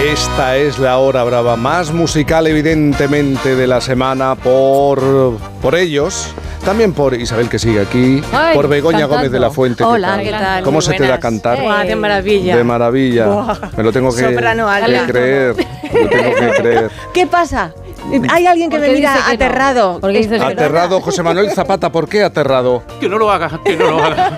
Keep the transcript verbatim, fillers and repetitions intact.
Esta es la hora brava más musical, evidentemente, de la semana por, por ellos. También por Isabel, que sigue aquí. Ay, por Begoña cantando. Gómez de la Fuente. Hola, ¿qué ¿qué tal? tal? ¿Cómo Muy se te buenas. da cantar? Eh, de maravilla. De maravilla. Buah. Me lo tengo que, Soprano que alta. creer. Me lo tengo que creer. ¿Qué pasa? Hay alguien que me mira aterrado. Aterrado, José Manuel Zapata. ¿Por qué aterrado? Que no lo haga, que no lo haga.